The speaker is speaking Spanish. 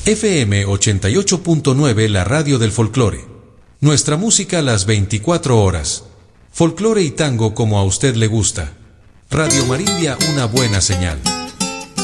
FM 88.9, la radio del folclore. Nuestra música las 24 horas. Folclore y tango como a usted le gusta. Radio Marindia, una buena señal.